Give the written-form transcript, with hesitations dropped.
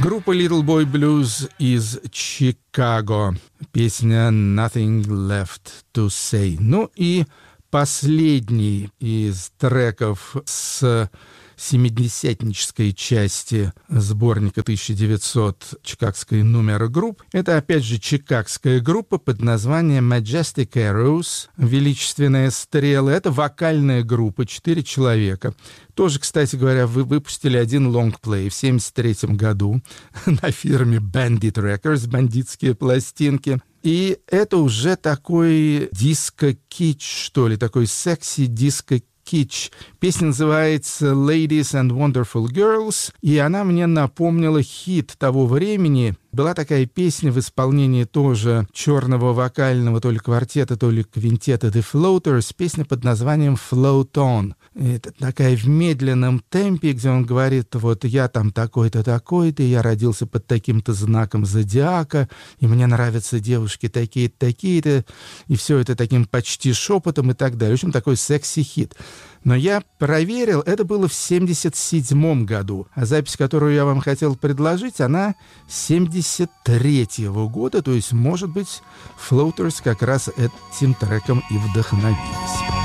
Группа Little Boy Blues из Чикаго. Песня «Nothing Left to Say». Ну и последний из треков с семидесятнической части сборника 1900 чикагской номер групп. Это опять же чикагская группа под названием Majestic Arrows, величественные стрелы. Это вокальная группа, 4 человека. Тоже, кстати говоря, вы выпустили один лонгплей в 1973 году на фирме Bandit Records, бандитские пластинки. И это уже такой диско-кич, что ли, такой секси-диско-кич. Песня называется «Ladies and Wonderful Girls», и она мне напомнила хит того времени. Была такая песня в исполнении тоже черного вокального то ли квартета, то ли квинтета The Floaters, песня под названием «Float On». Это такая в медленном темпе, где он говорит, вот я там такой-то, такой-то, я родился под таким-то знаком зодиака, и мне нравятся девушки такие-то, такие-то, и все это таким почти шепотом и так далее. В общем, такой секси-хит. Но я проверил, это было в 1977 году, а запись, которую я вам хотел предложить, она 1973 года, то есть, может быть, Floaters как раз этим треком и вдохновились.